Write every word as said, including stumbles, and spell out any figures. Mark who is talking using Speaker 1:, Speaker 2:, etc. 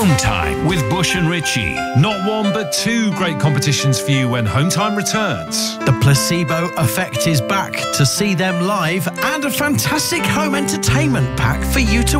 Speaker 1: Home Time with Bush and Ritchie. Not one but two great competitions for you when Home Time returns.
Speaker 2: The Placebo Effect is back to see them live, and a fantastic home entertainment pack for you to